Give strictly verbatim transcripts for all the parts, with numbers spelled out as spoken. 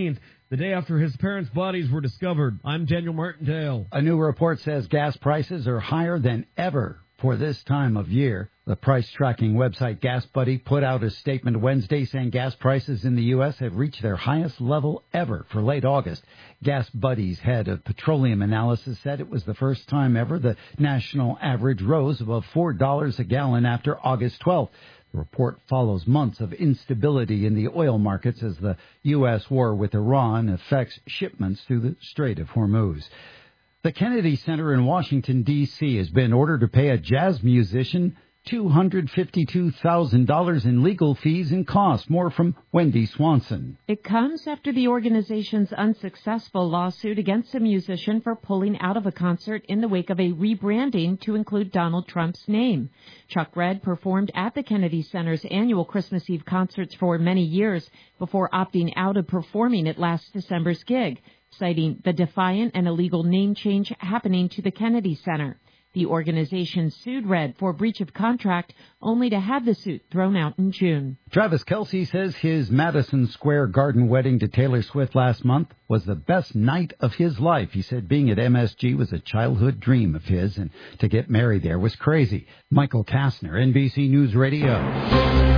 fifteenth, the day after his parents' bodies were discovered. I'm Daniel Martindale. A new report says gas prices are higher than ever for this time of year. The price-tracking website GasBuddy put out a statement Wednesday saying gas prices in the U S have reached their highest level ever for late August. GasBuddy's head of petroleum analysis said it was the first time ever the national average rose above four dollars a gallon after August twelfth. The report follows months of instability in the oil markets as the U S war with Iran affects shipments through the Strait of Hormuz. The Kennedy Center in Washington, D C has been ordered to pay a jazz musician two hundred fifty-two thousand dollars in legal fees and costs. More from Wendy Swanson. It comes after the organization's unsuccessful lawsuit against a musician for pulling out of a concert in the wake of a rebranding to include Donald Trump's name. Chuck Redd performed at the Kennedy Center's annual Christmas Eve concerts for many years before opting out of performing at last December's gig, citing the defiant and illegal name change happening to the Kennedy Center. The organization sued Redd for breach of contract, only to have the suit thrown out in June. Travis Kelce says his Madison Square Garden wedding to Taylor Swift last month was the best night of his life. He said being at M S G was a childhood dream of his, and to get married there was crazy. Michael Kastner, N B C News Radio.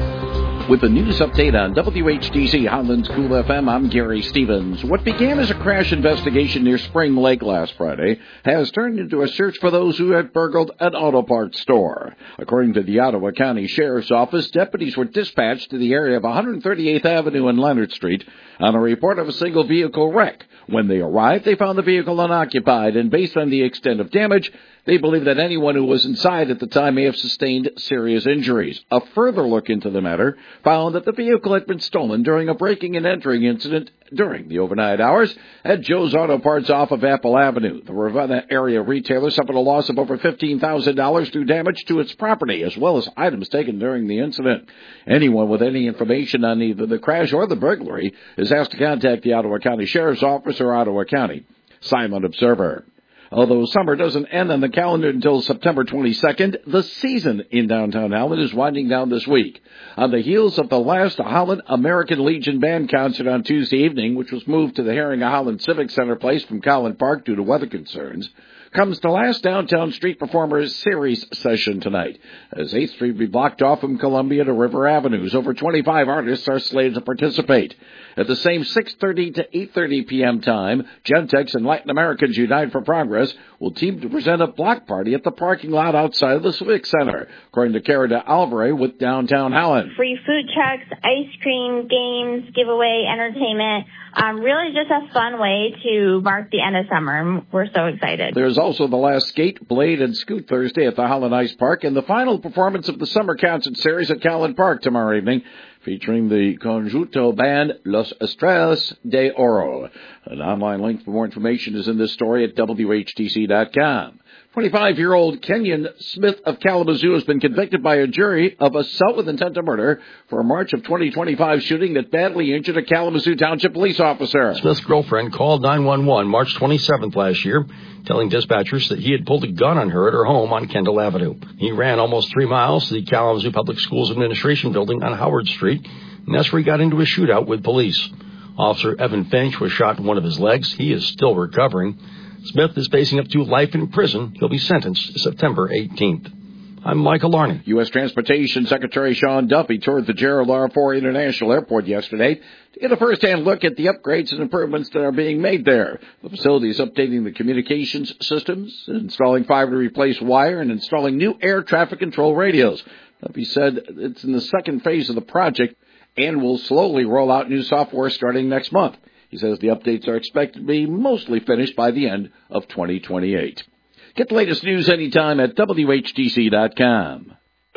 With the news update on W H D C Highlands Cool F M, I'm Gary Stevens. What began as a crash investigation near Spring Lake last Friday has turned into a search for those who had burgled an auto parts store. According to the Ottawa County Sheriff's Office, deputies were dispatched to the area of one thirty-eighth Avenue and Leonard Street on a report of a single vehicle wreck. When they arrived, they found the vehicle unoccupied, and based on the extent of damage, they believe that anyone who was inside at the time may have sustained serious injuries. A further look into the matter found that the vehicle had been stolen during a breaking and entering incident during the overnight hours at Joe's Auto Parts off of Apple Avenue. The Ravenna area retailer suffered a loss of over fifteen thousand dollars through damage to its property, as well as items taken during the incident. Anyone with any information on either the crash or the burglary is asked to contact the Ottawa County Sheriff's Office or Ottawa County Silent Observer. Although summer doesn't end on the calendar until September twenty-second, the season in downtown Holland is winding down this week. On the heels of the last Holland American Legion Band concert on Tuesday evening, which was moved to the Herring Holland Civic Center Place from Collin Park due to weather concerns, comes the last Downtown Street Performers Series session tonight, as eighth Street will be blocked off from Columbia to River Avenues. Over twenty-five artists are slated to participate. At the same six thirty to eight thirty p.m. time, Gentex and Latin Americans Unite for Progress will team to present a block party at the parking lot outside of the Civic Center, according to Cara de Alvarez with Downtown Holland. Free food trucks, ice cream, games, giveaway, entertainment. Um, really just a fun way to mark the end of summer. We're so excited. There's also the last Skate, Blade, and Scoot Thursday at the Holland Ice Park, and the final performance of the summer concert series at Collin Park tomorrow evening, featuring the Conjunto band Los Estrellas de Oro. An online link for more information is in this story at W H D C dot com. twenty-five-year-old Kenyon Smith of Kalamazoo has been convicted by a jury of assault with intent to murder for a March of twenty twenty-five shooting that badly injured a Kalamazoo Township police officer. Smith's girlfriend called nine one one March twenty-seventh last year, telling dispatchers that he had pulled a gun on her at her home on Kendall Avenue. He ran almost three miles to the Kalamazoo Public Schools Administration Building on Howard Street, and that's where he got into a shootout with police. Officer Evan Finch was shot in one of his legs. He is still recovering. Smith is facing up to life in prison. He'll be sentenced September eighteenth. I'm Michael Larney. U S Transportation Secretary Sean Duffy toured the Gerald R. Ford International Airport yesterday to get a first-hand look at the upgrades and improvements that are being made there. The facility is updating the communications systems, installing fiber to replace wire, and installing new air traffic control radios. Duffy said it's in the second phase of the project and will slowly roll out new software starting next month. He says the updates are expected to be mostly finished by the end of twenty twenty-eight. Get the latest news anytime at W H D C dot com.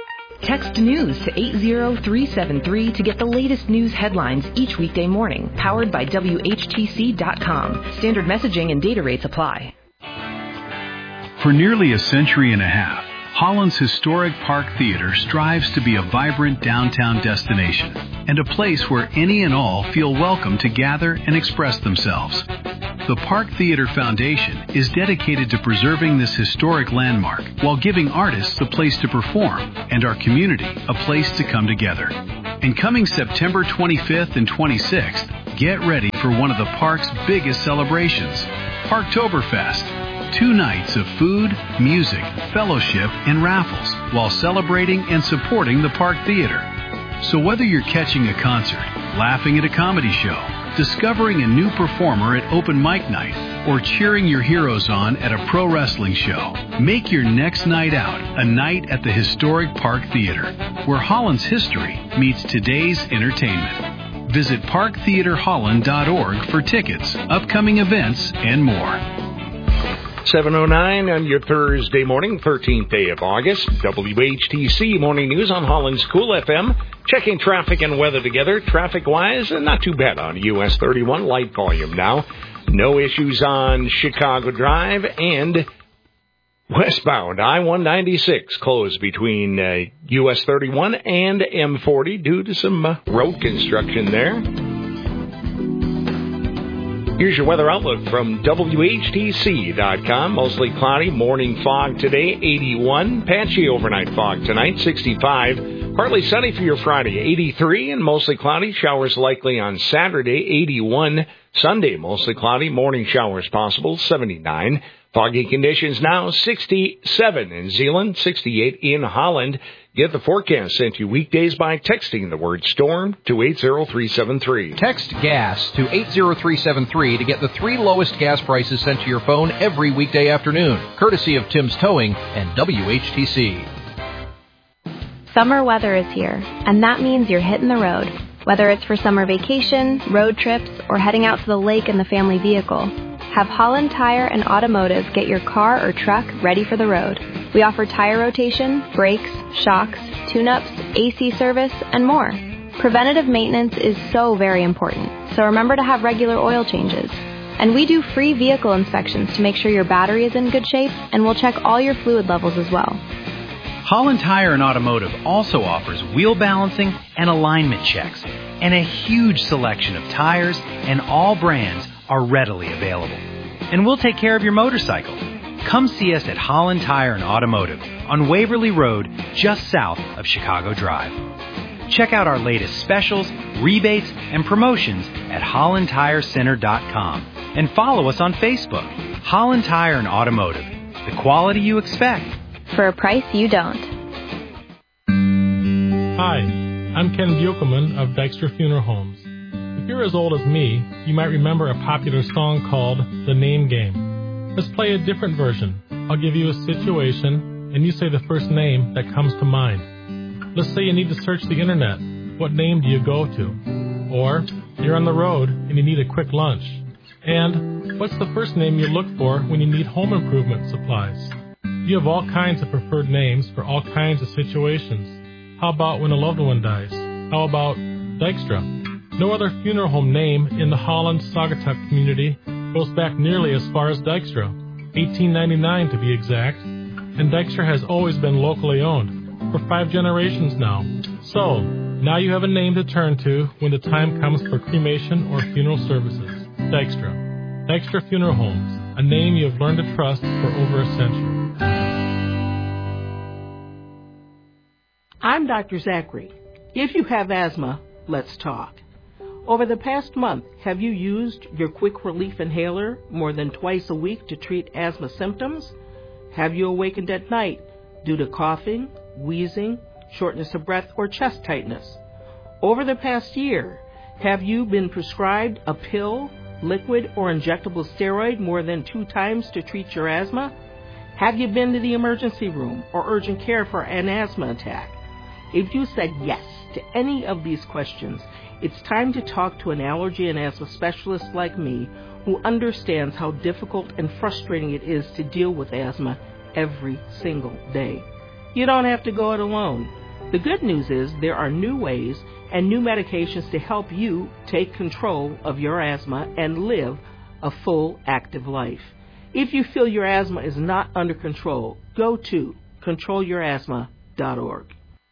Text news to eight zero three seven three to get the latest news headlines each weekday morning. Powered by W H T C dot com. Standard messaging and data rates apply. For nearly a century and a half, Holland's historic Park Theater strives to be a vibrant downtown destination and a place where any and all feel welcome to gather and express themselves. The Park Theater Foundation is dedicated to preserving this historic landmark while giving artists a place to perform and our community a place to come together. And coming September twenty-fifth and twenty-sixth, get ready for one of the park's biggest celebrations, Parktoberfest. Two nights of food, music, fellowship, and raffles while celebrating and supporting the Park Theater. So whether you're catching a concert, laughing at a comedy show, discovering a new performer at open mic night, or cheering your heroes on at a pro wrestling show, make your next night out a night at the historic Park Theater, where Holland's history meets today's entertainment. Visit park theater holland dot org for tickets, upcoming events, and more. seven oh nine on your Thursday morning, thirteenth day of August. W H T C Morning News on Holland's Cool F M. Checking traffic and weather together. Traffic-wise, not too bad on U S thirty-one. Light volume now. No issues on Chicago Drive and westbound I one ninety-six closed between uh, U S thirty-one and M forty due to some uh, road construction there. Here's your weather outlook from W H T C dot com. Mostly cloudy, morning fog today, eighty-one. Patchy overnight fog tonight, sixty-five. Partly sunny for your Friday, eighty-three. And mostly cloudy, showers likely on Saturday, eighty-one. Sunday, mostly cloudy, morning showers possible, seventy-nine. Foggy conditions now, sixty-seven in Zeeland, sixty-eight in Holland. Get the forecast sent to you weekdays by texting the word storm to eight zero three seven three. Text GAS to eight zero three seven three to get the three lowest gas prices sent to your phone every weekday afternoon, courtesy of Tim's Towing and W H T C. Summer weather is here, and that means you're hitting the road. Whether it's for summer vacation, road trips, or heading out to the lake in the family vehicle, have Holland Tire and Automotive get your car or truck ready for the road. We offer tire rotation, brakes, shocks, tune-ups, A C service, and more. Preventative maintenance is so very important, so remember to have regular oil changes. And we do free vehicle inspections to make sure your battery is in good shape, and we'll check all your fluid levels as well. Holland Tire and Automotive also offers wheel balancing and alignment checks, and a huge selection of tires, and all brands are readily available. And we'll take care of your motorcycle. Come see us at Holland Tire and Automotive on Waverly Road, just south of Chicago Drive. Check out our latest specials, rebates, and promotions at holland tire center dot com and follow us on Facebook. Holland Tire and Automotive, the quality you expect for a price you don't. Hi, I'm Ken Buchelman of Dykstra Funeral Homes. If you're as old as me, you might remember a popular song called The Name Game. Let's play a different version. I'll give you a situation, and you say the first name that comes to mind. Let's say you need to search the internet. What name do you go to? Or you're on the road and you need a quick lunch. And what's the first name you look for when you need home improvement supplies? You have all kinds of preferred names for all kinds of situations. How about when a loved one dies? How about Dykstra? No other funeral home name in the Holland-Saugatuck community goes back nearly as far as Dykstra, eighteen ninety-nine to be exact, and Dykstra has always been locally owned, for five generations now. So, now you have a name to turn to when the time comes for cremation or funeral services. Dykstra. Dykstra Funeral Homes, a name you have learned to trust for over a century. I'm Doctor Zachary. If you have asthma, let's talk. Over the past month, have you used your quick relief inhaler more than twice a week to treat asthma symptoms? Have you awakened at night due to coughing, wheezing, shortness of breath, or chest tightness? Over the past year, have you been prescribed a pill, liquid, or injectable steroid more than two times to treat your asthma? Have you been to the emergency room or urgent care for an asthma attack? If you said yes to any of these questions, it's time to talk to an allergy and asthma specialist like me who understands how difficult and frustrating it is to deal with asthma every single day. You don't have to go it alone. The good news is there are new ways and new medications to help you take control of your asthma and live a full, active life. If you feel your asthma is not under control, go to control your asthma dot org.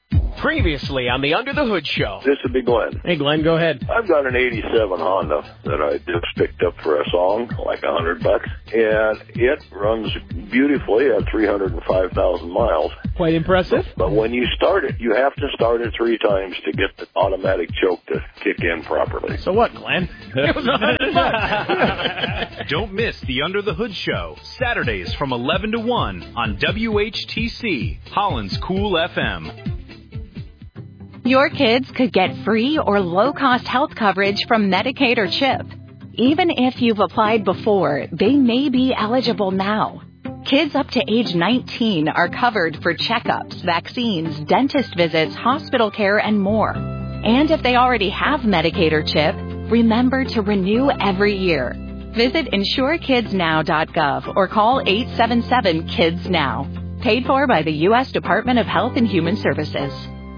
Previously on the Under the Hood Show. This would be Glenn. Hey, Glenn, go ahead. I've got an eighty-seven Honda that I just picked up for a song, like a hundred bucks, and it runs beautifully at three hundred five thousand miles. Quite impressive. But when you start it, you have to start it three times to get the automatic choke to kick in properly. So what, Glenn? It was a hundred bucks. Don't miss the Under the Hood Show, Saturdays from eleven to one on W H T C, Holland's Cool F M. Your kids could get free or low-cost health coverage from Medicaid or CHIP. Even if you've applied before, they may be eligible now. Kids up to age nineteen are covered for checkups, vaccines, dentist visits, hospital care, and more. And if they already have Medicaid or CHIP, remember to renew every year. Visit insure kids now dot gov or call eight seven seven kids now. Paid for by the U S Department of Health and Human Services.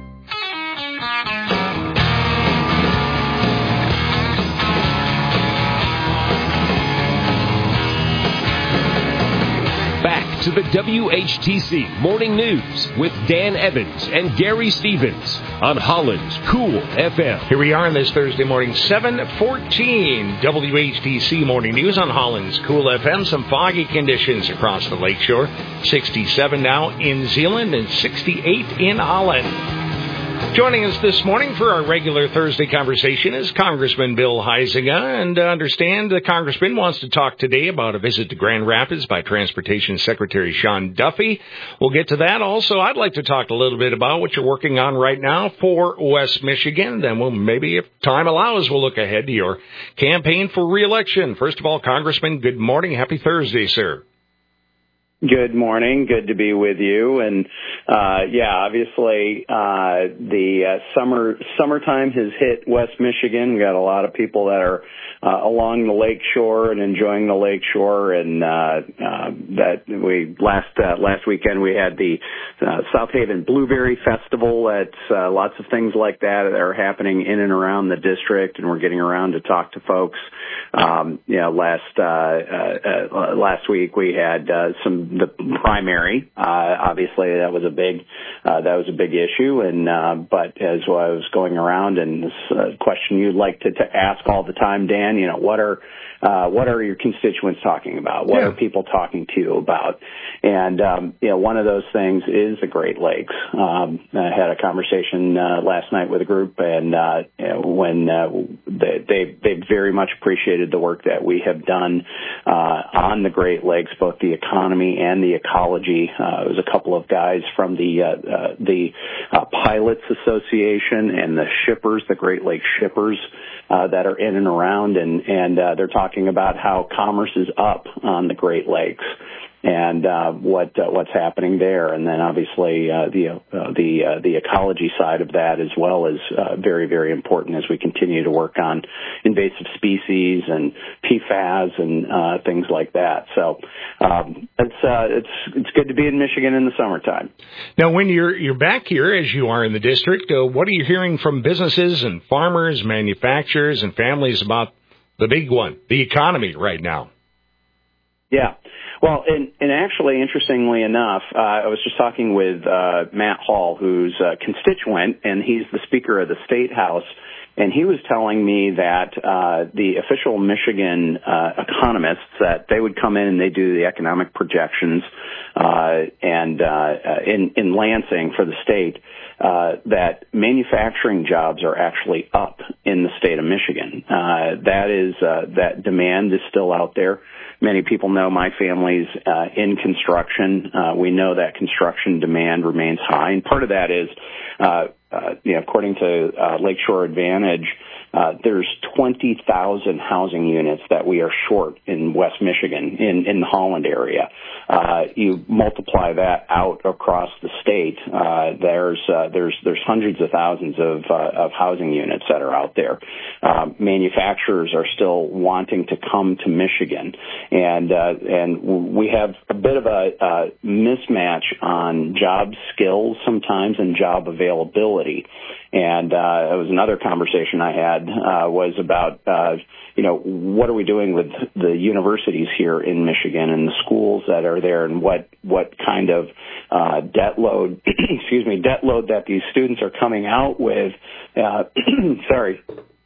Back to the W H T C Morning News with Dan Evans and Gary Stevens on Holland's Cool F M. Here we are on this Thursday morning, seven fourteen, W H T C Morning News on Holland's Cool F M. Some foggy conditions across the lakeshore. sixty-seven now in Zeeland and sixty-eight in Holland. Joining us this morning for our regular Thursday conversation is Congressman Bill Huizenga, and uh, understand the Congressman wants to talk today about a visit to Grand Rapids by Transportation Secretary Sean Duffy. We'll get to that. Also, I'd like to talk a little bit about what you're working on right now for West Michigan. Then we'll maybe, if time allows, we'll look ahead to your campaign for re-election. First of all, Congressman, good morning. Happy Thursday, sir. Good morning. Good to be with you. And, uh, yeah, obviously, uh, the uh, summer, summertime has hit West Michigan. We got a lot of people that are, uh, along the lake shore and enjoying the lake shore. And, uh, uh, that we, last, uh, last weekend we had the, uh, South Haven Blueberry Festival. That's, uh, lots of things like that that are happening in and around the district. And we're getting around to talk to folks. Um, you know, last, uh, uh, uh last week we had, uh, some, the primary, uh, obviously that was a big, uh, that was a big issue. And, uh, but as I was going around, and this uh, question you'd like to, to ask all the time, Dan, you know, what are, uh, what are your constituents talking about? What yeah. are people talking to you about? And, um, you know, one of those things is the Great Lakes. Um, I had a conversation, uh, last night with a group, and, uh, you know, when, uh, they, they, they very much appreciated the work that we have done, uh, on the Great Lakes, both the economy and the ecology. Uh, it was a couple of guys from the, uh, uh the, uh, Pilots Association and the shippers, the Great Lakes shippers, uh, that are in and around, and, and, uh, they're talking about how commerce is up on the Great Lakes. And uh, what uh, what's happening there, and then obviously uh, the uh, the uh, the ecology side of that as well is uh, very very important as we continue to work on invasive species and P FAS and uh, things like that. So um, it's uh, it's it's good to be in Michigan in the summertime. Now, when you're you're back here as you are in the district, uh, what are you hearing from businesses and farmers, manufacturers, and families about the big one, the economy right now? Yeah. Well, and, and actually, interestingly enough, uh, I was just talking with uh, Matt Hall, who's a constituent, and he's the Speaker of the State House, and he was telling me that uh, the official Michigan uh, economists, that they would come in and they do the economic projections uh, and uh, in, in Lansing for the state, uh, that manufacturing jobs are actually up in the state of Michigan. Uh, that is, uh, that demand is still out there. Many people know my family's uh, in construction. Uh, we know that construction demand remains high, and part of that is, uh, uh, you know, according to uh, Lakeshore Advantage, uh, there's twenty thousand housing units that we are short in West Michigan, in, in the Holland area. Uh, you multiply that out across the state, uh, there's, uh, there's, there's hundreds of thousands of, uh, of housing units that are out there. Uh, manufacturers are still wanting to come to Michigan, and, uh, and we have a bit of a, uh, mismatch on job skills sometimes and job availability. And, uh, it was another conversation I had, uh, was about, uh, you know, what are we doing with the universities here in Michigan and the schools that are are there and what what kind of uh, debt load, excuse me, debt load that these students are coming out with. Uh, sorry.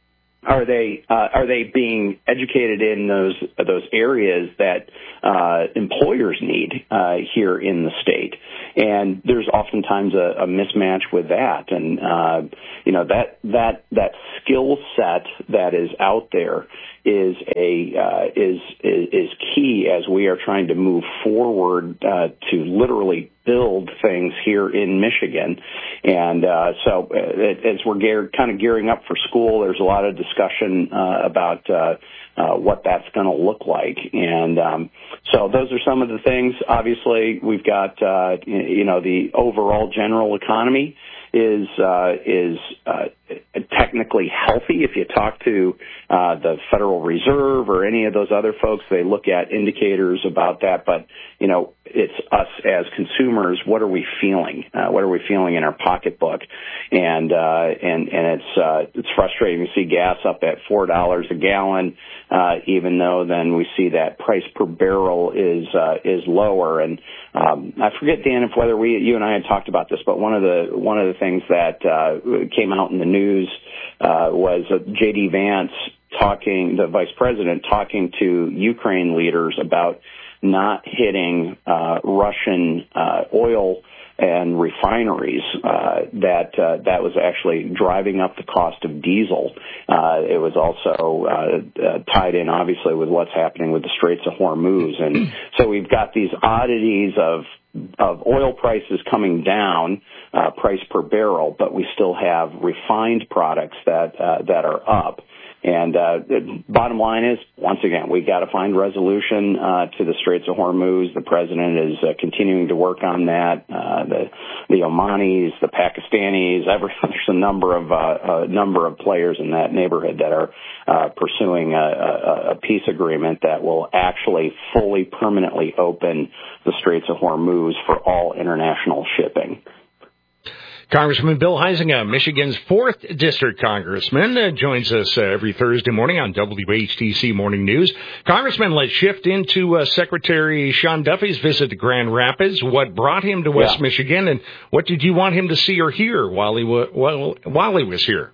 Are they uh, are they being educated in those those areas that uh, employers need uh, here in the state? And there's oftentimes a, a mismatch with that, and uh, you know that that that skill set that is out there is a uh, is, is is key as we are trying to move forward uh, to literally build things here in Michigan. And uh, so uh, as we're gear, kind of gearing up for school, there's a lot of discussion uh, about uh, uh, what that's going to look like. And um, so those are some of the things. Obviously, we've got, uh, you know, the overall general economy is uh, is uh, technically healthy. If you talk to uh, the Federal Reserve or any of those other folks, they look at indicators about that. But, you know, it's us as consumers. What are we feeling? Uh, what are we feeling in our pocketbook? And uh, and and it's uh, it's frustrating to see gas up at four dollars a gallon, uh, even though then we see that price per barrel is uh, is lower. And um, I forget, Dan, if whether we you and I had talked about this, but one of the one of the things that uh, came out in the news uh, was uh, J D Vance talking, the vice president talking to Ukraine leaders about not hitting uh, Russian uh, oil and refineries. Uh, that uh, that was actually driving up the cost of diesel. Uh, it was also uh, uh, tied in, obviously, with what's happening with the Straits of Hormuz, and so we've got these oddities of of oil prices coming down, uh, price per barrel, but we still have refined products that uh, that are up. And uh, the bottom line is, once again, we got to find resolution uh, to the Straits of Hormuz. The president is uh, continuing to work on that. Uh, the the Omanis, the Pakistanis, every, there's a number of uh, a number of players in that neighborhood that are uh, pursuing a, a, a peace agreement that will actually fully permanently open the Straits of Hormuz for all international shipping. Congressman Bill Huizenga, Michigan's fourth District Congressman, uh, joins us uh, every Thursday morning on W H T C Morning News. Congressman, let's shift into uh, Secretary Sean Duffy's visit to Grand Rapids. What brought him to West yeah. Michigan, and what did you want him to see or hear while he, wa- while, while he was here?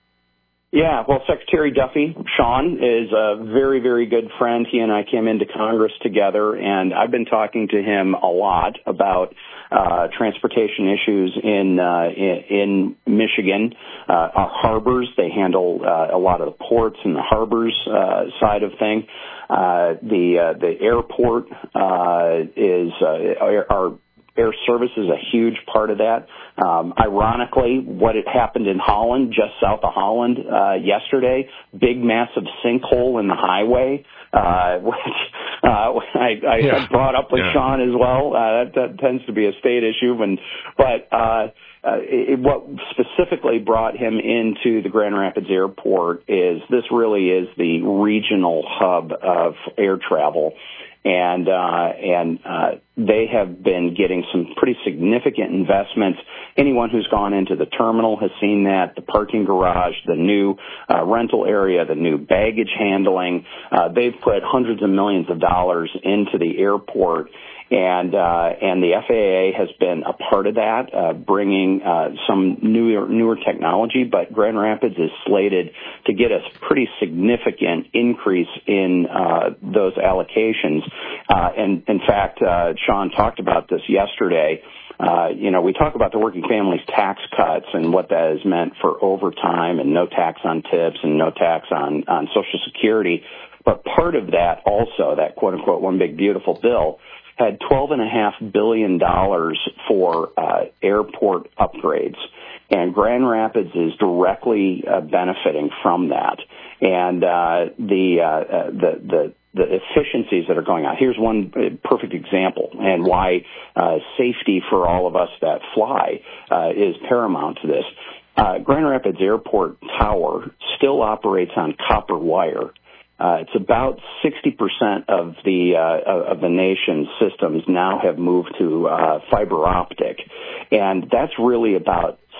Yeah, well, Secretary Duffy, Sean, is a very, very good friend. He and I came into Congress together, and I've been talking to him a lot about uh transportation issues in uh in, in Michigan. Uh our harbors, they handle uh, a lot of the ports and the harbors uh side of thing. Uh the uh, the airport uh is uh, our air service is a huge part of that. Um, ironically, what had happened in Holland, just south of Holland, uh, yesterday, big massive sinkhole in the highway, uh, which, uh, I, I yeah. brought up with yeah. Sean as well. Uh, that, that tends to be a state issue, and, but, uh, Uh, it, what specifically brought him into the Grand Rapids Airport is this really is the regional hub of air travel, and uh, and uh, they have been getting some pretty significant investments. Anyone who's gone into the terminal has seen that, the parking garage, the new uh, rental area, the new baggage handling. Uh, they've put hundreds of millions of dollars into the airport. And uh, and the F A A has been a part of that, uh, bringing uh, some newer newer technology. But Grand Rapids is slated to get a pretty significant increase in uh, those allocations. Uh, and in fact, uh, Sean talked about this yesterday. Uh, you know, we talk about the working families tax cuts and what that has meant for overtime and no tax on tips and no tax on on Social Security. But part of that also, that quote unquote one big beautiful bill, had twelve and a half billion dollars for uh, airport upgrades, and Grand Rapids is directly uh, benefiting from that. And uh, the, uh, the the the efficiencies that are going on. Here's one perfect example, and why uh, safety for all of us that fly uh, is paramount to this. Uh, Grand Rapids Airport Tower still operates on copper wire. Uh, it's about sixty percent of the uh, of the nation's systems now have moved to uh, fiber optic, and that's really about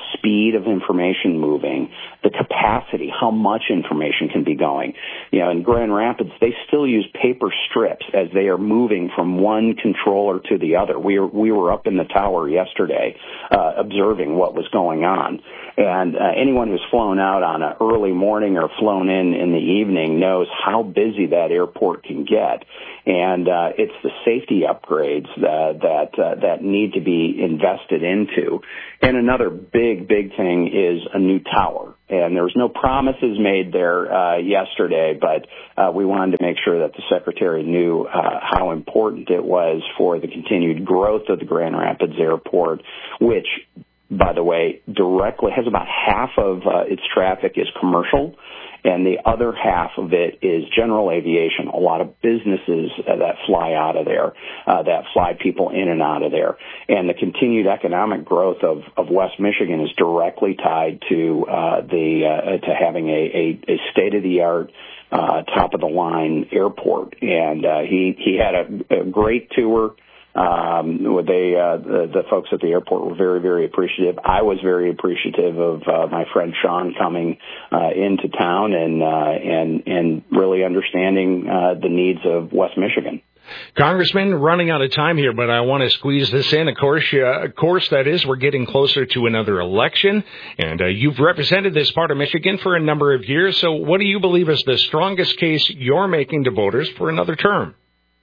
speed of information moving, the capacity, how much information can be going. You know, in Grand Rapids, they still use paper strips as they are moving from one controller to the other. We were, we were up in the tower yesterday uh, observing what was going on. And uh, anyone who's flown out on an early morning or flown in in the evening knows how busy that airport can get. And uh, it's the safety upgrades that that, uh, that need to be invested into. And another big, big thing is a new tower. And there was no promises made there uh, yesterday, but uh, we wanted to make sure that the Secretary knew uh, how important it was for the continued growth of the Grand Rapids Airport, which, by the way, directly has about half of uh, its traffic is commercial, and the other half of it is general aviation, a lot of businesses uh, that fly out of there, uh, that fly people in and out of there. And the continued economic growth of, of West Michigan is directly tied to uh, the uh, to having a, a, a state-of-the-art, uh, top-of-the-line airport. And uh, he, he had a, a great tour. Um, they, uh, the, the folks at the airport were very, very appreciative. I was very appreciative of, uh, my friend Sean coming, uh, into town and, uh, and, and really understanding, uh, the needs of West Michigan. Congressman, running out of time here, but I want to squeeze this in. Of course, uh, of course, that is, we're getting closer to another election, and uh, you've represented this part of Michigan for a number of years. So what do you believe is the strongest case you're making to voters for another term?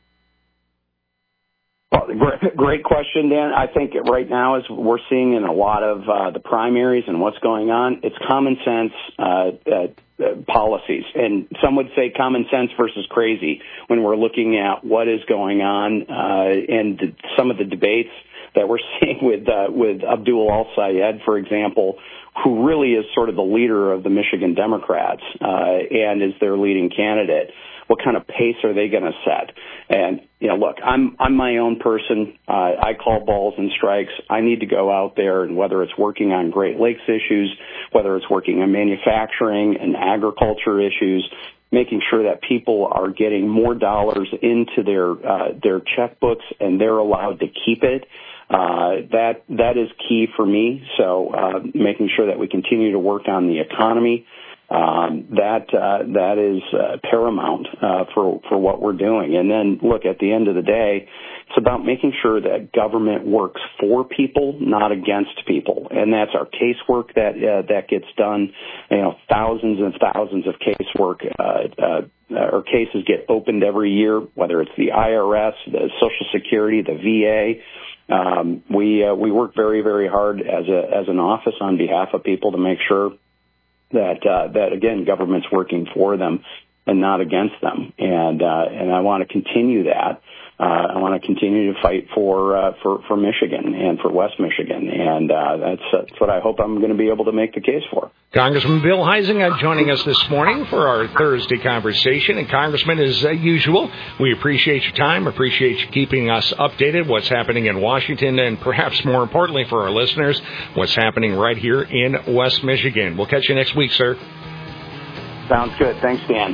Well, great, great question, Dan. I think right now, as we're seeing in a lot of uh, the primaries and what's going on, it's common sense uh, uh, uh, policies. And some would say common sense versus crazy when we're looking at what is going on uh, and the, some of the debates that we're seeing with uh, with Abdul Al-Sayed, for example, who really is sort of the leader of the Michigan Democrats uh, and is their leading candidate. What kind of pace are they going to set? And, you know, look, I'm I'm my own person. Uh, I call balls and strikes. I need to go out there, and whether it's working on Great Lakes issues, whether it's working on manufacturing and agriculture issues, making sure that people are getting more dollars into their uh, their checkbooks and they're allowed to keep it. Uh, that that is key for me. So uh, making sure that we continue to work on the economy. Um, that uh, that is uh, paramount uh, for for what we're doing. And then, look, at the end of the day, it's about making sure that government works for people, not against people. And that's our casework that uh, that gets done. You know, thousands and thousands of casework uh, uh, or cases get opened every year, whether it's the I R S, the Social Security, the V A. Um, we uh, we work very, very hard as a as an office on behalf of people to make sure that, uh, that again, government's working for them and not against them. And, uh, and I want to continue that. Uh, I want to continue to fight for, uh, for, for Michigan and for West Michigan. And, uh, that's, that's what I hope I'm going to be able to make the case for. Congressman Bill Huizenga joining us this morning for our Thursday conversation. And Congressman, as uh, usual, we appreciate your time, appreciate you keeping us updated, what's happening in Washington, and perhaps more importantly for our listeners, what's happening right here in West Michigan. We'll catch you next week, sir. Sounds good. Thanks, Dan.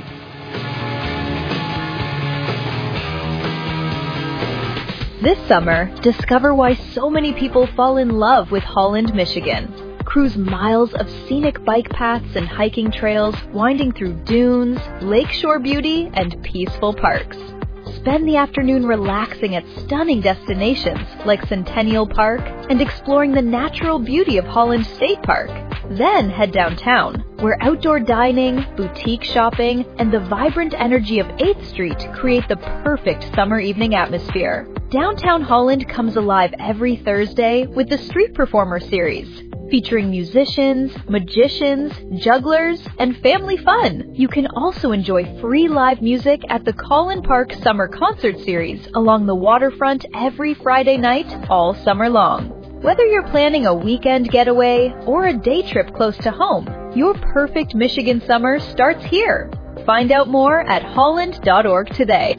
This summer, discover why so many people fall in love with Holland, Michigan. Cruise miles of scenic bike paths and hiking trails winding through dunes, lakeshore beauty, and peaceful parks. Spend the afternoon relaxing at stunning destinations like Centennial Park and exploring the natural beauty of Holland State Park. Then head downtown, where outdoor dining, boutique shopping, and the vibrant energy of eighth Street create the perfect summer evening atmosphere. Downtown Holland comes alive every Thursday with the Street Performer Series, featuring musicians, magicians, jugglers, and family fun. You can also enjoy free live music at the Collin Park Summer Concert Series along the waterfront every Friday night all summer long. Whether you're planning a weekend getaway or a day trip close to home, your perfect Michigan summer starts here. Find out more at holland dot org today.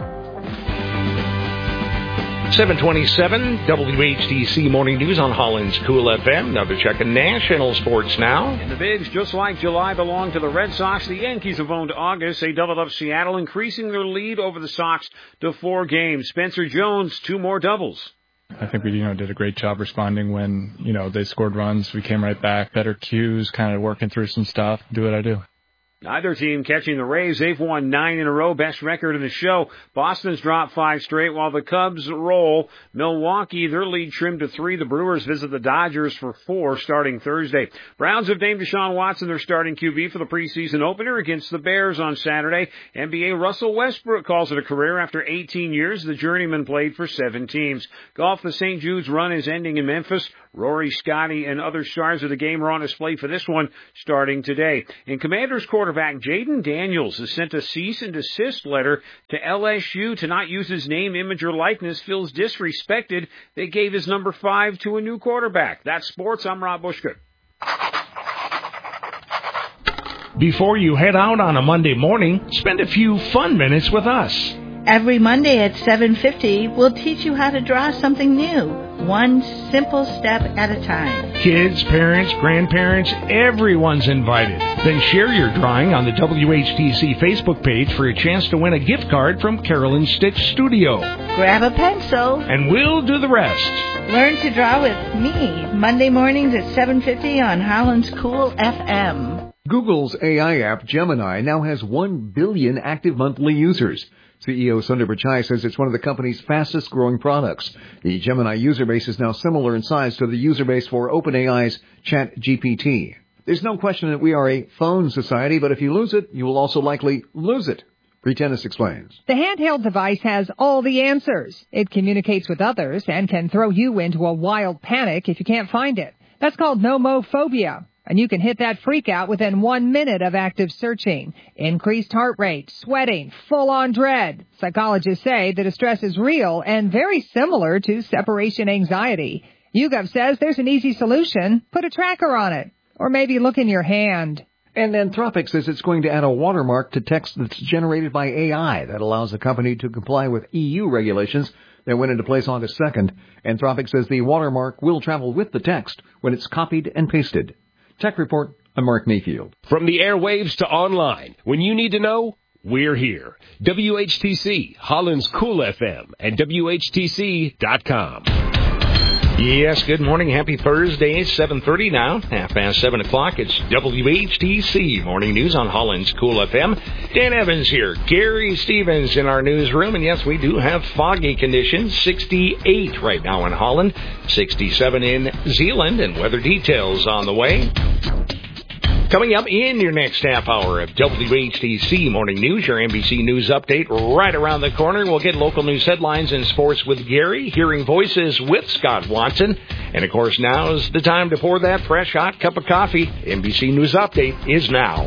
seven twenty-seven W H D C Morning News on Holland's Cool F M. Another check of national sports now. In the bigs, just like July belonged to the Red Sox, the Yankees have owned August. They doubled up Seattle, increasing their lead over the Sox to four games. Spencer Jones, two more doubles. I think we, you know, did a great job responding when, you know, they scored runs. We came right back, better cues, kind of working through some stuff, do what I do. Neither team catching the Rays. They've won nine in a row, best record in the show. Boston's dropped five straight while the Cubs roll. Milwaukee, their lead trimmed to three. The Brewers visit the Dodgers for four starting Thursday. Browns have named Deshaun Watson their starting Q B for the preseason opener against the Bears on Saturday. N B A Russell Westbrook calls it a career after eighteen years. The journeyman played for seven teams. Golf, the Saint Jude's run is ending in Memphis. Rory, Scotty, and other stars of the game are on display for this one starting today. In Commanders quarterback Jaden Daniels has sent a cease and desist letter to L S U to not use his name, image, or likeness. Feels disrespected. They gave his number five to a new quarterback. That's sports. I'm Rob Bushgood. Before you head out on a Monday morning, spend a few fun minutes with us. Every Monday at seven fifty, we'll teach you how to draw something new, one simple step at a time. Kids, parents, grandparents, everyone's invited. Then share your drawing on the W H T C Facebook page for a chance to win a gift card from Carolyn Stitch Studio. Grab a pencil. And we'll do the rest. Learn to draw with me, Monday mornings at seven fifty on Holland's Cool F M. Google's A I app, Gemini, now has one billion active monthly users. C E O Sundar Pichai says it's one of the company's fastest growing products. The Gemini user base is now similar in size to the user base for OpenAI's ChatGPT. There's no question that we are a phone society, but if you lose it, you will also likely lose it. Bree Tennis explains. The handheld device has all the answers. It communicates with others and can throw you into a wild panic if you can't find it. That's called nomophobia. And you can hit that freak out within one minute of active searching. Increased heart rate, sweating, full-on dread. Psychologists say the distress is real and very similar to separation anxiety. YouGov says there's an easy solution. Put a tracker on it. Or maybe look in your hand. And Anthropic says it's going to add a watermark to text that's generated by A I that allows the company to comply with E U regulations that went into place August second. Anthropic says the watermark will travel with the text when it's copied and pasted. Tech Report, I'm Mark Mayfield. From the airwaves to online, when you need to know, we're here. W H T C, Holland's Cool F M, and W H T C dot com. Yes, good morning. Happy Thursday, seven thirty now. Half past seven o'clock. It's W H T C Morning News on Holland's Cool F M. Dan Evans here. Gary Stevens in our newsroom. And yes, we do have foggy conditions. sixty-eight right now in Holland. sixty-seven in Zeeland. And weather details on the way. Coming up in your next half hour of W H T C Morning News, your N B C News update right around the corner. We'll get local news headlines and sports with Gary, hearing voices with Scott Watson. And, of course, now's the time to pour that fresh, hot cup of coffee. N B C News Update is now.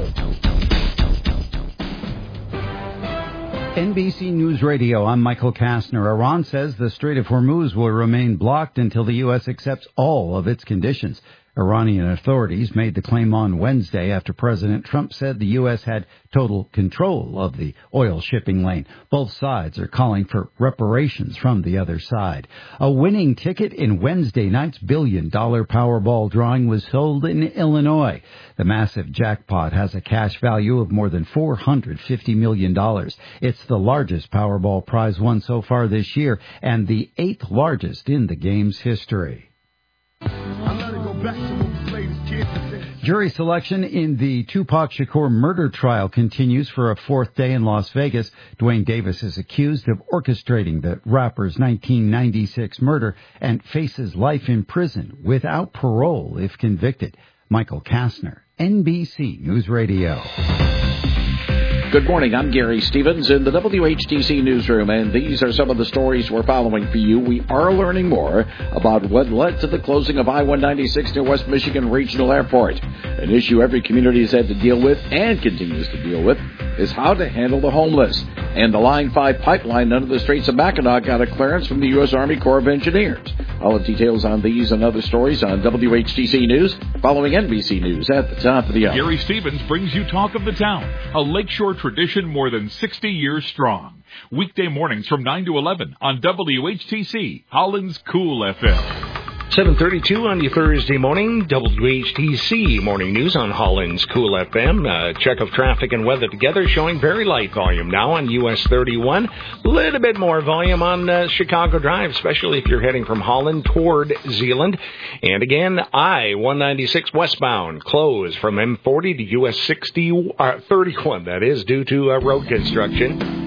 N B C News Radio, I'm Michael Kastner. Iran says the Strait of Hormuz will remain blocked until the U S accepts all of its conditions. Iranian authorities made the claim on Wednesday after President Trump said the U S had total control of the oil shipping lane. Both sides are calling for reparations from the other side. A winning ticket in Wednesday night's billion-dollar Powerball drawing was sold in Illinois. The massive jackpot has a cash value of more than four hundred fifty million dollars. It's the largest Powerball prize won so far this year and the eighth largest in the game's history. Jury selection in the Tupac Shakur murder trial continues for a fourth day in Las Vegas. Dwayne Davis is accused of orchestrating the rapper's nineteen ninety-six murder and faces life in prison without parole if convicted. Michael Kastner, N B C News Radio. Good morning. I'm Gary Stevens in the W H T C newsroom, and these are some of the stories we're following for you. We are learning more about what led to the closing of I one ninety-six near West Michigan Regional Airport. An issue every community has had to deal with and continues to deal with is how to handle the homeless. And the Line five pipeline under the Straits of Mackinac got a clearance from the U S Army Corps of Engineers. All the details on these and other stories on W H T C News, following N B C News at the top of the hour. Gary Stevens brings you Talk of the Town, a lakeshore tradition more than sixty years strong. Weekday mornings from nine to eleven on W H T C, Holland's Cool F M. seven thirty-two on your Thursday morning, W H T C Morning News on Holland's Cool F M. Uh, check of traffic and weather together, showing very light volume now on U S thirty-one. A little bit more volume on uh, Chicago Drive, especially if you're heading from Holland toward Zeeland. And again, I one ninety-six westbound, closed from M forty to U S sixty, uh, thirty-one, that is, due to uh, road construction.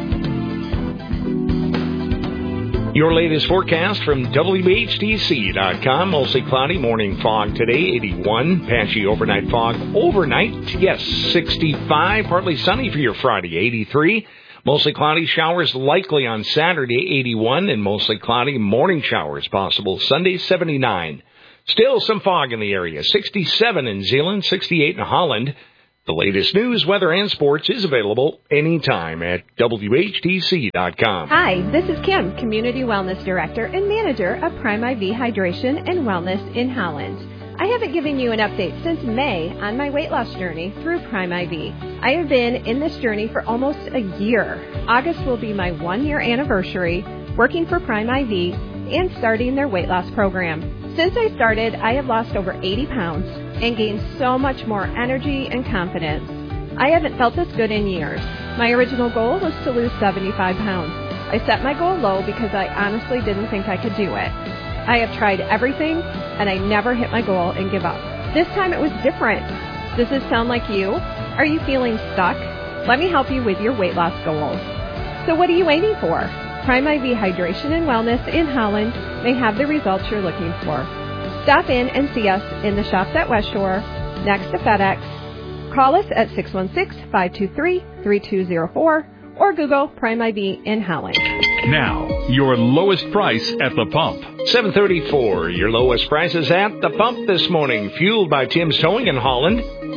Your latest forecast from W H T C dot com. Mostly cloudy, morning fog today, eighty-one. Patchy overnight fog overnight, yes, sixty-five. Partly sunny for your Friday, eighty-three. Mostly cloudy, showers likely on Saturday, eighty-one. And mostly cloudy, morning showers possible Sunday, seventy-nine. Still some fog in the area, sixty-seven in Zeeland, sixty-eight in Holland. The latest news, weather, and sports is available anytime at W H T C dot com. Hi, this is Kim, Community Wellness Director and Manager of Prime I V Hydration and Wellness in Holland. I haven't given you an update since May on my weight loss journey through Prime I V. I have been in this journey for almost a year. August will be my one-year anniversary working for Prime I V and starting their weight loss program. Since I started, I have lost over eighty pounds and gained so much more energy and confidence. I haven't felt this good in years. My original goal was to lose seventy-five pounds. I set my goal low because I honestly didn't think I could do it. I have tried everything, and I never hit my goal and give up. This time it was different. Does this sound like you? Are you feeling stuck? Let me help you with your weight loss goals. So what are you waiting for? Prime I V Hydration and Wellness in Holland may have the results you're looking for. Stop in and see us in the shops at West Shore, next to FedEx. Call us at six one six, five two three, three two zero four or Google Prime I V in Holland. Now, your lowest price at the pump. seven thirty-four, your lowest prices at the pump this morning, fueled by Tim's Towing in Holland.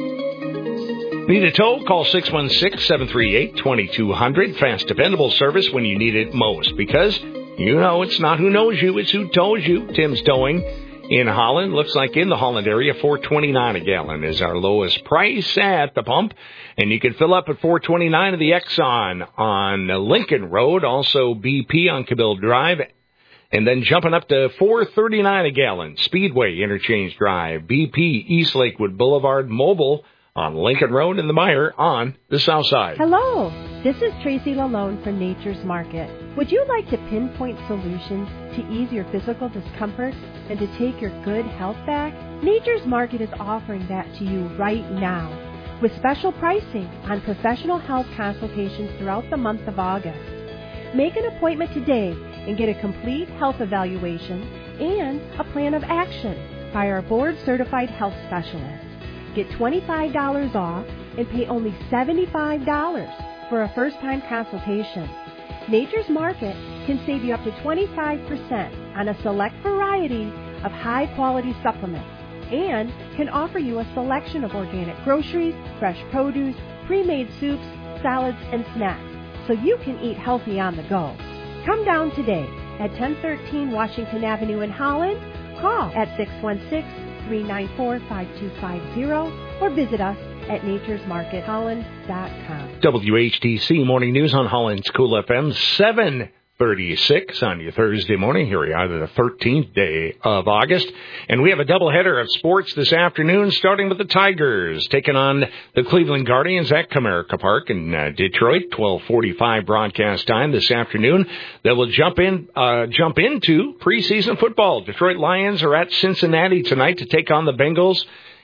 Need a tow? Call six one six, seven three eight, two two zero zero. Fast, dependable service when you need it most. Because, you know, it's not who knows you, it's who tows you. Tim's Towing in Holland. Looks like in the Holland area, four twenty-nine a gallon is our lowest price at the pump. And you can fill up at four twenty-nine of the Exxon on Lincoln Road. Also B P on Cabell Drive. And then jumping up to four thirty-nine a gallon, Speedway Interchange Drive, B P East Lakewood Boulevard Mobile on Lincoln Road and the Meyer on the south side. Hello, this is Tracy Lalone from Nature's Market. Would you like to pinpoint solutions to ease your physical discomfort and to take your good health back? Nature's Market is offering that to you right now with special pricing on professional health consultations throughout the month of August. Make an appointment today and get a complete health evaluation and a plan of action by our board-certified health specialist. Get twenty-five dollars off and pay only seventy-five dollars for a first-time consultation. Nature's Market can save you up to twenty-five percent on a select variety of high-quality supplements and can offer you a selection of organic groceries, fresh produce, pre-made soups, salads, and snacks so you can eat healthy on the go. Come down today at ten thirteen Washington Avenue in Holland. Call at six one six, three nine four, five two five zero or visit us at natures market holland dot com. W H T C Morning News on Holland's Cool F M, seven thirty-six on your Thursday morning. Here we are, the thirteenth day of August. And we have a doubleheader of sports this afternoon, starting with the Tigers, taking on the Cleveland Guardians at Comerica Park in uh, Detroit, twelve forty-five broadcast time this afternoon. They will jump in, uh, jump into preseason football. Detroit Lions are at Cincinnati tonight to take on the Bengals.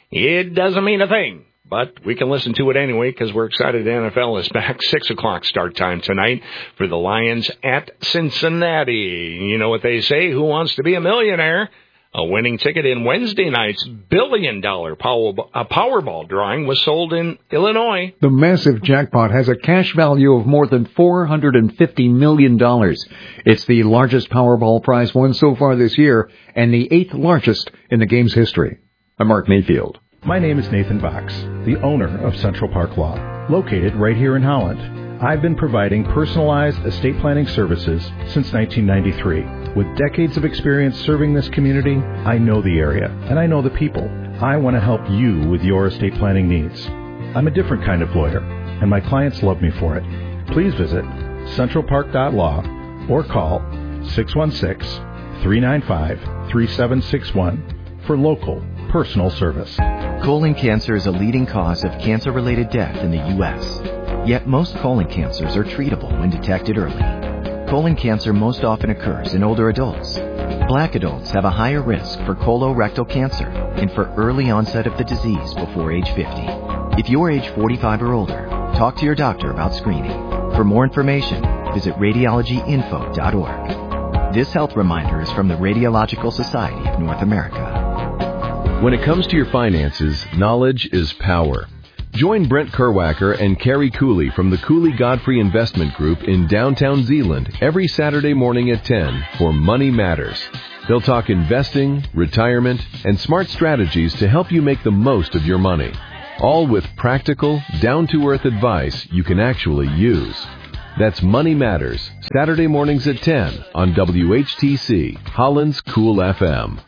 It doesn't mean a thing, but we can listen to it anyway because we're excited the N F L is back. Six o'clock start time tonight for the Lions at Cincinnati. You know what they say, who wants to be a millionaire? A winning ticket in Wednesday night's billion-dollar Powerball drawing was sold in Illinois. The massive jackpot has a cash value of more than four hundred fifty million dollars. It's the largest Powerball prize won so far this year and the eighth largest in the game's history. I'm Mark Mayfield. My name is Nathan Box, the owner of Central Park Law, located right here in Holland. I've been providing personalized estate planning services since nineteen ninety-three. With decades of experience serving this community, I know the area, and I know the people. I want to help you with your estate planning needs. I'm a different kind of lawyer, and my clients love me for it. Please visit central park dot law or call six one six, three nine five, three seven six one for local personal service. Colon cancer is a leading cause of cancer-related death in the U S. Yet most colon cancers are treatable when detected early. Colon cancer most often occurs in older adults. Black adults have a higher risk for colorectal cancer and for early onset of the disease before age fifty. If you're age forty-five or older, talk to your doctor about screening. For more information, visit radiology info dot org. This health reminder is from the Radiological Society of North America. When it comes to your finances, knowledge is power. Join Brent Kerwacker and Carrie Cooley from the Cooley Godfrey Investment Group in downtown Zeeland every Saturday morning at ten for Money Matters. They'll talk investing, retirement, and smart strategies to help you make the most of your money. All with practical, down-to-earth advice you can actually use. That's Money Matters, Saturday mornings at ten on W H T C, Holland's Cool F M.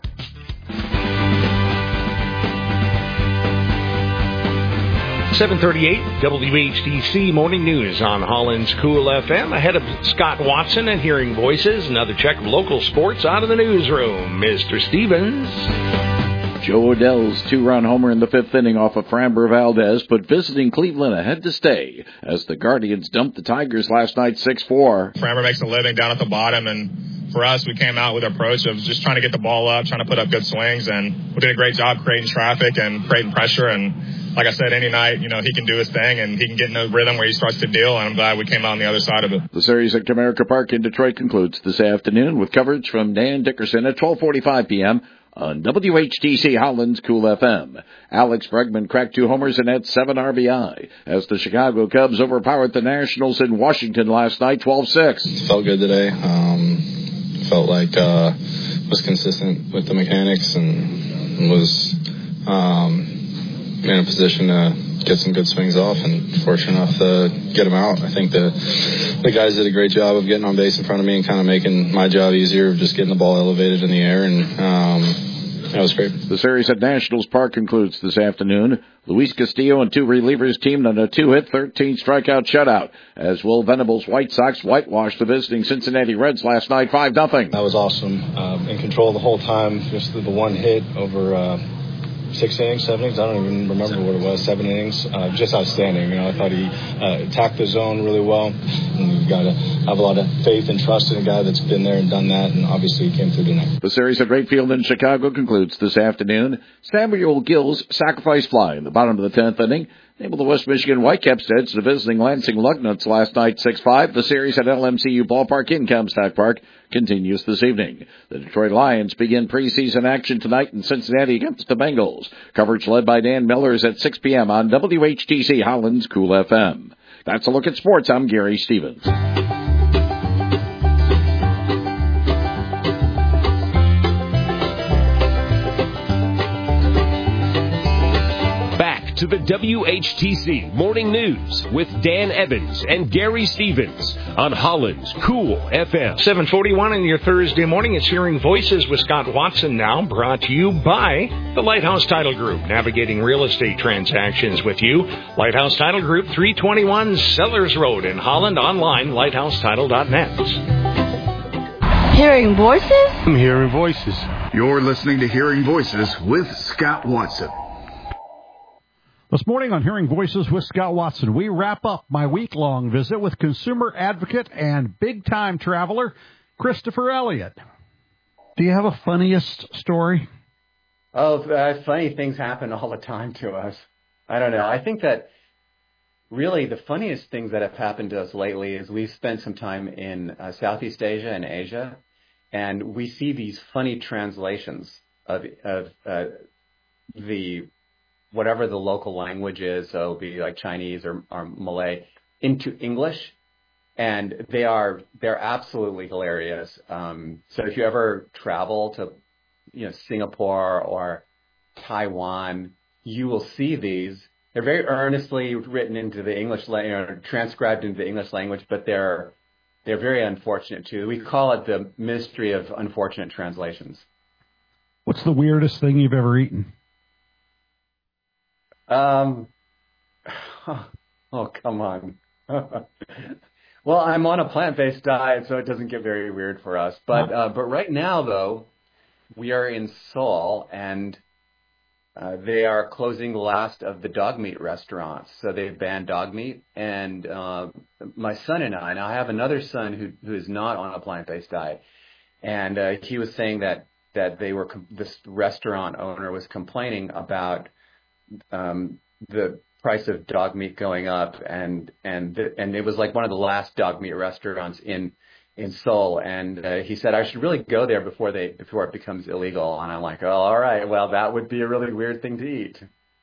seven thirty-eight W H T C Morning News on Holland's Cool F M. Ahead of Scott Watson and Hearing Voices, another check of local sports out of the newsroom. Mister Stevens. Joe Odell's two-run homer in the fifth inning off of Framber Valdez put visiting Cleveland ahead to stay as the Guardians dumped the Tigers last night six four. Framber makes a living down at the bottom, and for us, we came out with an approach of just trying to get the ball up, trying to put up good swings, and we did a great job creating traffic and creating pressure. And like I said, any night, you know, he can do his thing and he can get in a rhythm where he starts to deal, and I'm glad we came out on the other side of it. The series at Comerica Park in Detroit concludes this afternoon with coverage from Dan Dickerson at twelve forty-five p.m. on W H T C Holland's Cool F M. Alex Bregman cracked two homers and had seven R B I as the Chicago Cubs overpowered the Nationals in Washington last night twelve six. Felt good today. Um, felt like uh was consistent with the mechanics and was um in a position to get some good swings off, and fortunate enough to get them out. I think the the guys did a great job of getting on base in front of me and kind of making my job easier of just getting the ball elevated in the air, and um, that was great. The series at Nationals Park concludes this afternoon. Luis Castillo and two relievers teamed on a two-hit, thirteen-strikeout shutout as Will Venable's White Sox whitewashed the visiting Cincinnati Reds last night five nothing. That was awesome. Um, in control the whole time, just the one hit over uh, six innings, seven innings. I don't even remember what it was. Seven innings, uh, just outstanding. You know, I thought he uh, attacked the zone really well. And you got to have a lot of faith and trust in a guy that's been there and done that. And obviously, he came through tonight. The series at Wright Field in Chicago concludes this afternoon. Samuel Gill's sacrifice fly in the bottom of the tenth inning enabled the West Michigan Whitecaps to edge the visiting Lansing Lugnuts last night six five. The series at L M C U Ballpark in Comstock Park continues this evening. The Detroit Lions begin preseason action tonight in Cincinnati against the Bengals. Coverage led by Dan Millers at six p.m. on W H T C Holland's Cool F M. That's a look at sports. I'm Gary Stevens. To the W H T C Morning News with Dan Evans and Gary Stevens on Holland's Cool F M. seven forty-one in your Thursday morning. It's Hearing Voices with Scott Watson now, brought to you by the Lighthouse Title Group, navigating real estate transactions with you. Lighthouse Title Group, three twenty-one Sellers Road in Holland, online, lighthouse title dot net. Hearing Voices? I'm Hearing Voices. You're listening to Hearing Voices with Scott Watson. This morning on Hearing Voices with Scott Watson, we wrap up my week-long visit with consumer advocate and big-time traveler, Christopher Elliott. Do you have a funniest story? Oh, uh, funny things happen all the time to us. I don't know. I think that really the funniest things that have happened to us lately is we've spent some time in uh, Southeast Asia and Asia, and we see these funny translations of, of uh, the whatever the local language is, so it'll be like Chinese or, or Malay, into English, and they are they're absolutely hilarious. Um, so if you ever travel to, you know, Singapore or Taiwan, you will see these. They're very earnestly written into the English language, or transcribed into the English language, but they're they're very unfortunate too. We call it the mystery of unfortunate translations. What's the weirdest thing you've ever eaten? Um, oh, come on. Well, I'm on a plant-based diet, so it doesn't get very weird for us. But uh, but right now, though, we are in Seoul, and uh, they are closing the last of the dog meat restaurants. So they've banned dog meat. And uh, my son and I, now I have another son who who is not on a plant-based diet, and uh, he was saying that that they were this restaurant owner was complaining about um, the price of dog meat going up, and and and it was like one of the last dog meat restaurants in in Seoul, and uh, he said I should really go there before they before it becomes illegal. And I'm like, oh, all right, well, that would be a really weird thing to eat.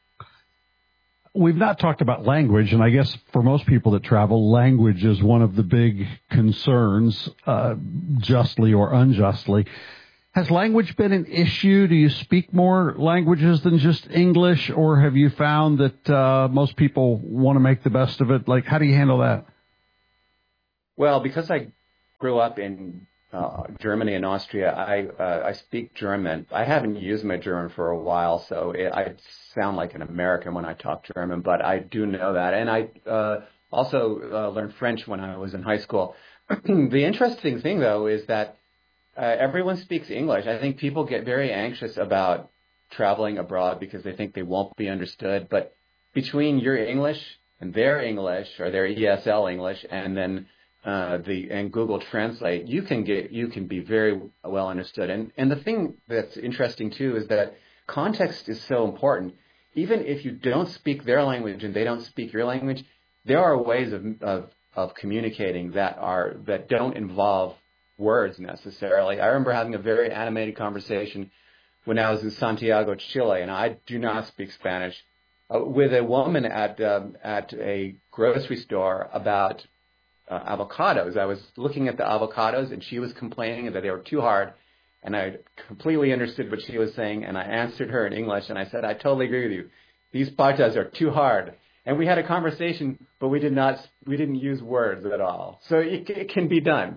We've not talked about language, and I guess for most people that travel, language is one of the big concerns, uh, justly or unjustly. Has language been an issue? Do you speak more languages than just English, or have you found that uh, most people want to make the best of it? Like, how do you handle that? Well, because I grew up in uh, Germany and Austria, I uh, I speak German. I haven't used my German for a while, so it, I sound like an American when I talk German, but I do know that. And I uh, also uh, learned French when I was in high school. The interesting thing, though, is that Uh, everyone speaks English. I think people get very anxious about traveling abroad because they think they won't be understood. But between your English and their English, or their E S L English, and then uh, the and Google Translate, you can get you can be very well understood. And and the thing that's interesting too is that context is so important. Even if you don't speak their language and they don't speak your language, there are ways of of, of communicating that are that don't involve words necessarily. I remember having a very animated conversation when I was in Santiago, Chile, and I do not speak Spanish, uh, with a woman at um, at a grocery store about uh, avocados. I was looking at the avocados, and she was complaining that they were too hard, and I completely understood what she was saying, and I answered her in English, and I said, I totally agree with you. These patas are too hard. And we had a conversation, but we did not, we didn't use words at all. So it, it can be done.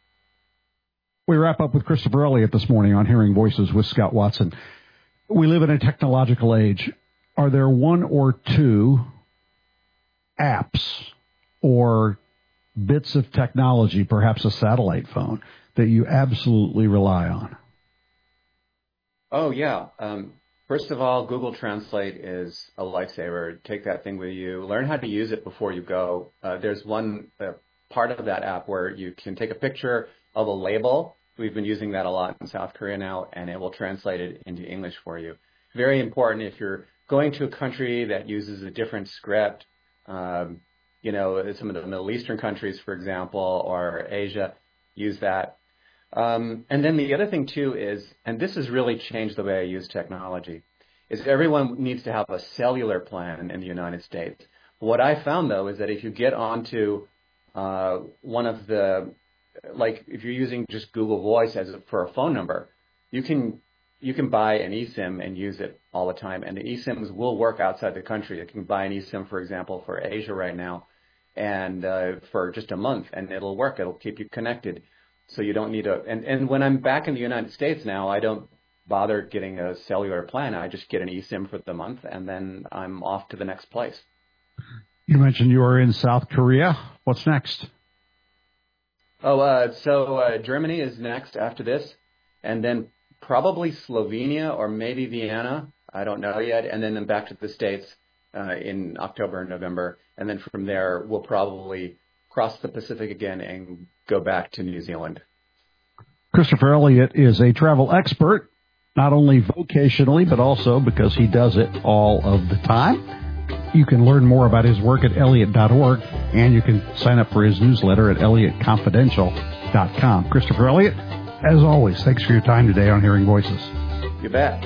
We wrap up with Christopher Elliott this morning on Hearing Voices with Scott Watson. We live in a technological age. Are there one or two apps or bits of technology, perhaps a satellite phone, that you absolutely rely on? Oh, yeah. Um, first of all, Google Translate is a lifesaver. Take that thing with you. Learn how to use it before you go. Uh, there's one uh, part of that app where you can take a picture of a label. We've been using that a lot in South Korea now, and it will translate it into English for you. Very important if you're going to a country that uses a different script, um, you know, some of the Middle Eastern countries, for example, or Asia, use that. Um, and then the other thing, too, is, and this has really changed the way I use technology, is everyone needs to have a cellular plan in the United States. What I found, though, is that if you get onto uh, one of the like if you're using just Google Voice as a, for a phone number, you can you can buy an eSIM and use it all the time, and the eSIMs will work outside the country. You can buy an eSIM, for example, for Asia right now, and uh, for just a month, and it'll work. It'll keep you connected, so you don't need a. And, and when I'm back in the United States now, I don't bother getting a cellular plan. I just get an eSIM for the month, and then I'm off to the next place. You mentioned you were in South Korea. What's next? Oh, uh, so uh, Germany is next after this, and then probably Slovenia or maybe Vienna. I don't know yet. And then, then back to the States uh, in October and November. And then from there, we'll probably cross the Pacific again and go back to New Zealand. Christopher Elliott is a travel expert, not only vocationally, but also because he does it all of the time. You can learn more about his work at elliott dot org, and you can sign up for his newsletter at elliott confidential dot com. Christopher Elliott, as always, thanks for your time today on Hearing Voices. You bet.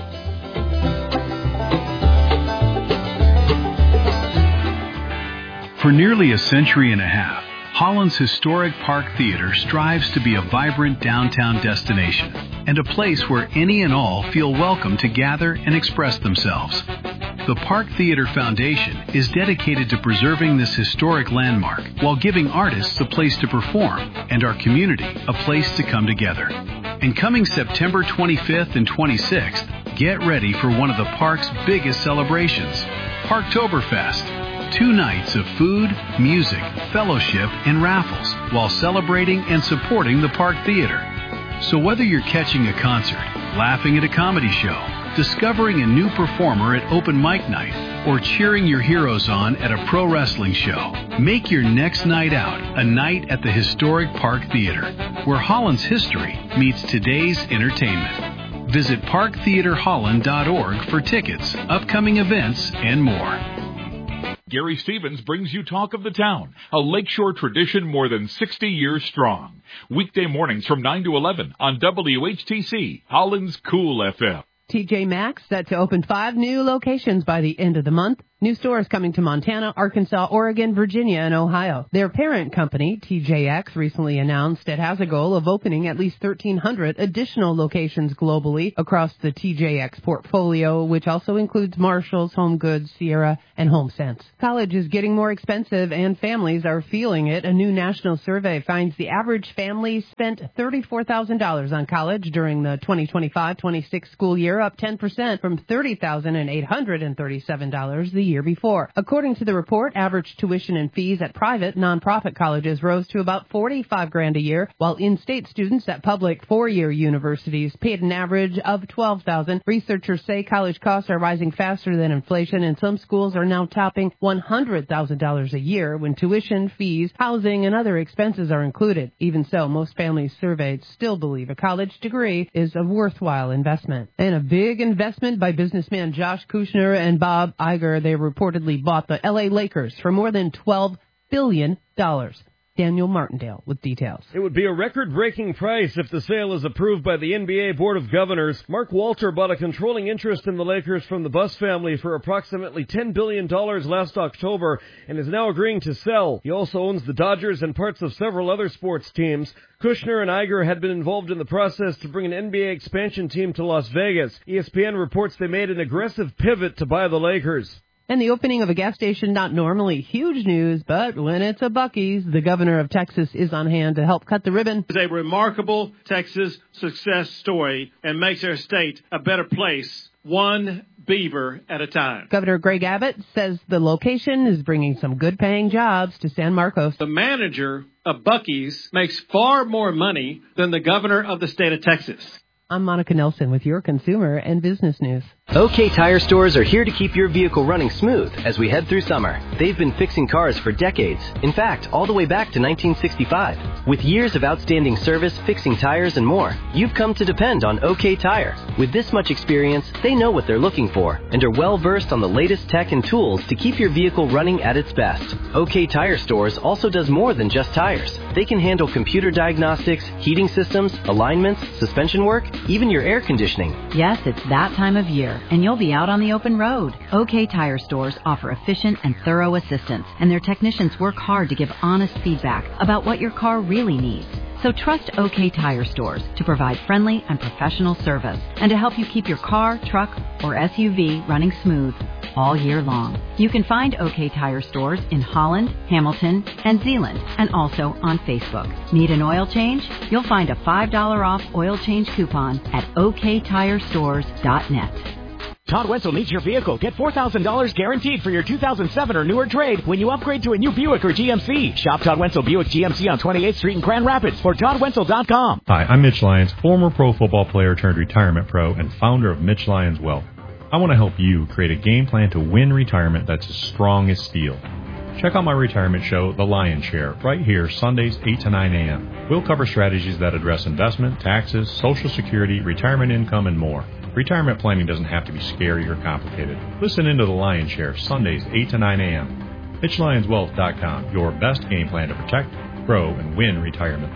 For nearly a century and a half, Holland's historic Park Theater strives to be a vibrant downtown destination and a place where any and all feel welcome to gather and express themselves. The Park Theater Foundation is dedicated to preserving this historic landmark while giving artists a place to perform and our community a place to come together. And coming September twenty-fifth and twenty-sixth, get ready for one of the park's biggest celebrations, Parktoberfest. Two nights of food, music, fellowship, and raffles while celebrating and supporting the Park Theater. So whether you're catching a concert, laughing at a comedy show, discovering a new performer at open mic night, or cheering your heroes on at a pro wrestling show, make your next night out a night at the historic Park Theater, where Holland's history meets today's entertainment. Visit park theater holland dot org for tickets, upcoming events, and more. Gary Stevens brings you Talk of the Town, a lakeshore tradition more than sixty years strong. Weekday mornings from nine to eleven on W H T C, Holland's Cool F M. T J Maxx set to open five new locations by the end of the month. New stores coming to Montana, Arkansas, Oregon, Virginia, and Ohio. Their parent company, T J X, recently announced it has a goal of opening at least thirteen hundred additional locations globally across the T J X portfolio, which also includes Marshalls, Home Goods, Sierra, and HomeSense. College is getting more expensive, and families are feeling it. A new national survey finds the average family spent thirty-four thousand dollars on college during the twenty twenty-five twenty-six school year, up ten percent from thirty thousand eight hundred thirty-seven dollars the year before. According to the report, average tuition and fees at private nonprofit colleges rose to about forty-five grand a year, while in-state students at public four-year universities paid an average of twelve thousand dollars. Researchers say college costs are rising faster than inflation, and some schools are now topping one hundred thousand dollars a year when tuition, fees, housing, and other expenses are included. Even so, most families surveyed still believe a college degree is a worthwhile investment. And a big investment by businessman Josh Kushner and Bob Iger. They reportedly bought the L A Lakers for more than twelve billion dollars. Daniel Martindale with details. It would be a record-breaking price if the sale is approved by the N B A Board of Governors. Mark Walter bought a controlling interest in the Lakers from the Buss family for approximately ten billion dollars last October and is now agreeing to sell. He also owns the Dodgers and parts of several other sports teams. Kushner and Iger had been involved in the process to bring an N B A expansion team to Las Vegas. E S P N reports they made an aggressive pivot to buy the Lakers. And the opening of a gas station, not normally huge news, but when it's a Buc-ee's, the governor of Texas is on hand to help cut the ribbon. It's a remarkable Texas success story and makes our state a better place, one beaver at a time. Governor Greg Abbott says the location is bringing some good-paying jobs to San Marcos. The manager of Buc-ee's makes far more money than the governor of the state of Texas. I'm Monica Nelson with your consumer and business news. OK Tire stores are here to keep your vehicle running smooth as we head through summer. They've been fixing cars for decades. In fact, all the way back to nineteen sixty-five. With years of outstanding service, fixing tires, and more, you've come to depend on OK Tire. With this much experience, they know what they're looking for and are well versed on the latest tech and tools to keep your vehicle running at its best. OK Tire Stores also does more than just tires. They can handle computer diagnostics, heating systems, alignments, suspension work, even your air conditioning. Yes, it's that time of year, and you'll be out on the open road. OK Tire Stores offer efficient and thorough assistance, and their technicians work hard to give honest feedback about what your car really needs. So trust OK Tire Stores to provide friendly and professional service and to help you keep your car, truck, or S U V running smooth all year long. You can find OK Tire Stores in Holland, Hamilton, and Zeeland, and also on Facebook. Need an oil change? You'll find a five dollars off oil change coupon at O K tire stores dot net. Todd Wenzel needs your vehicle. Get four thousand dollars guaranteed for your two thousand seven or newer trade when you upgrade to a new Buick or G M C. Shop Todd Wenzel Buick G M C on twenty-eighth Street in Grand Rapids or todd wenzel dot com. Hi, I'm Mitch Lyons, former pro football player turned retirement pro and founder of Mitch Lyons Wealth. I want to help you create a game plan to win retirement that's as strong as steel. Check out my retirement show, The Lion's Share, right here, Sundays, eight to nine a.m. We'll cover strategies that address investment, taxes, Social Security, retirement income, and more. Retirement planning doesn't have to be scary or complicated. Listen into The Lion's Share, Sundays, eight to nine a.m. Mitch Lyons Wealth dot com, your best game plan to protect, grow, and win retirement.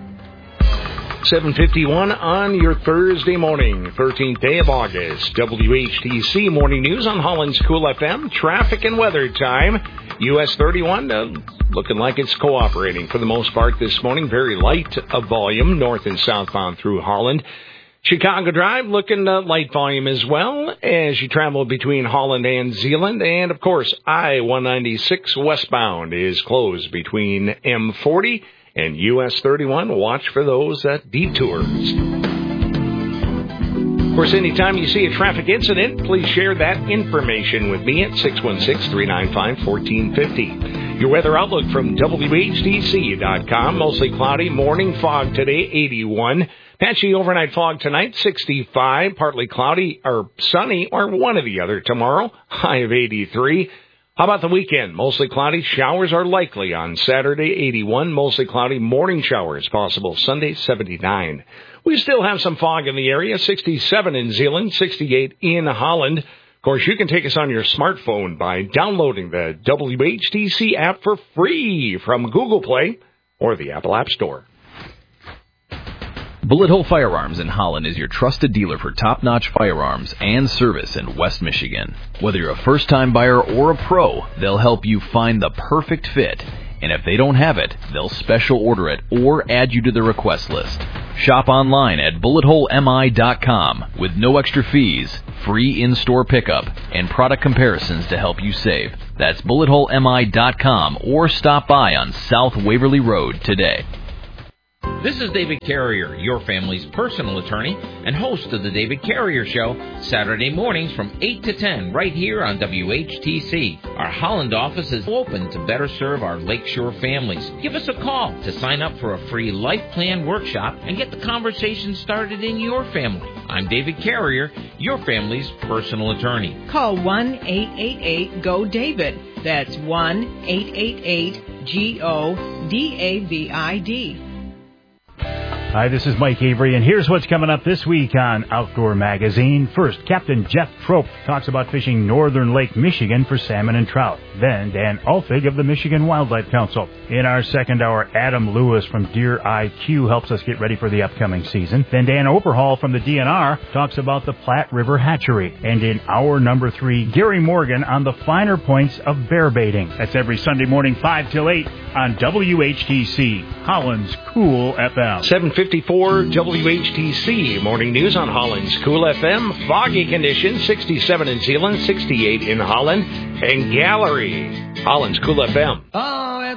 seven fifty-one on your Thursday morning, thirteenth day of August. W H T C Morning News on Holland's Cool F M. Traffic and weather time. U S thirty-one uh, looking like it's cooperating for the most part this morning. Very light of volume north and southbound through Holland. Chicago Drive looking uh, light volume as well as you travel between Holland and Zeeland. And, of course, I one ninety-six westbound is closed between M forty and U S thirty-one. Watch for those uh, detours. Of course, anytime you see a traffic incident, please share that information with me at six one six, three nine five, one four five zero. Your weather outlook from W H T C dot com. Mostly cloudy, morning fog today, eighty-one. Patchy overnight fog tonight, sixty-five. Partly cloudy or sunny or one or the other tomorrow, high of eighty-three. How about the weekend? Mostly cloudy. Showers are likely on Saturday, eighty-one. Mostly cloudy. Morning showers possible Sunday, seventy-nine. We still have some fog in the area, sixty-seven in Zeeland, sixty-eight in Holland. Of course, you can take us on your smartphone by downloading the W H T C app for free from Google Play or the Apple App Store. Bullet Hole Firearms in Holland is your trusted dealer for top-notch firearms and service in West Michigan. Whether you're a first-time buyer or a pro, they'll help you find the perfect fit. And if they don't have it, they'll special order it or add you to the request list. Shop online at bullet hole m i dot com with no extra fees, free in-store pickup, and product comparisons to help you save. That's bullet hole m i dot com or stop by on South Waverly Road today. This is David Carrier, your family's personal attorney and host of the David Carrier Show, Saturday mornings from eight to ten right here on W H T C. Our Holland office is open to better serve our Lakeshore families. Give us a call to sign up for a free life plan workshop and get the conversation started in your family. I'm David Carrier, your family's personal attorney. Call one eight eight eight G O David. That's one eight eight eight G O D A V I D. Hi, this is Mike Avery, and here's what's coming up this week on Outdoor Magazine. First, Captain Jeff Trope talks about fishing northern Lake Michigan for salmon and trout. Then, Dan Ulfig of the Michigan Wildlife Council. In our second hour, Adam Lewis from Deer I Q helps us get ready for the upcoming season. Then Dan Oberhall from the D N R talks about the Platte River Hatchery. And in hour number three, Gary Morgan on the finer points of bear baiting. That's every Sunday morning, five till eight on W H T C, Holland's Cool F M. seven fifty-four W H T C. Morning news on Holland's Cool F M. Foggy conditions, sixty-seven in Zeeland, sixty-eight in Holland. And Gallery, Holland's Cool F M. Oh,